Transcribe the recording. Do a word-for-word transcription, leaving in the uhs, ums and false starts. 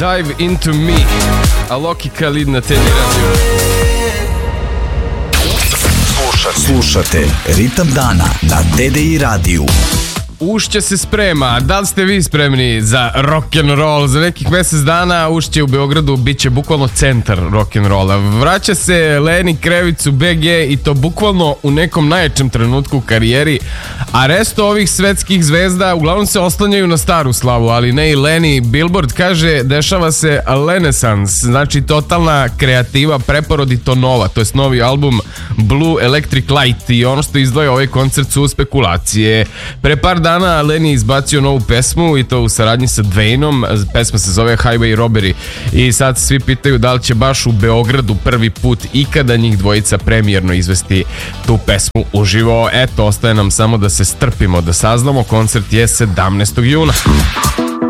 Dive Into Me, Alok i Khalid na T D Radio. Slušate Ritam dana na T D I radiju. Ušće se sprema, da li ste vi spremni za rock'n'roll? Za nekih mjesec dana Ušće u Beogradu bit će bukvalno centar rock'n'rolla. Vraća se Leni Krevic u B G i to bukvalno u nekom najjačem trenutku u karijeri, a resto ovih svetskih zvezda uglavnom se oslanjaju na staru slavu, ali ne i Leni. Billboard kaže dešava se renesans, znači totalna kreativa, preporod i to nova, to je novi album Blue Electric Light, i ono što izdvaja ovaj koncert su spekulacije. Pre par dana Leni je izbacio novu pesmu i to u saradnji sa Dwaynom. Pesma se zove Highway Robbery i sad svi pitaju da li će baš u Beogradu prvi put ikada njih dvojica premijerno izvesti tu pesmu uživo. Eto, ostaje nam samo da se strpimo da saznamo. Koncert je sedamnaestog juna.